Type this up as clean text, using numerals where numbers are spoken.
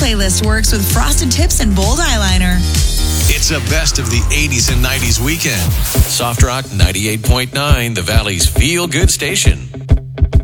playlist works with frosted tips and bold eyeliner. It's a best of the 80s and 90s weekend. Soft Rock 98.9, the Valley's feel-good station.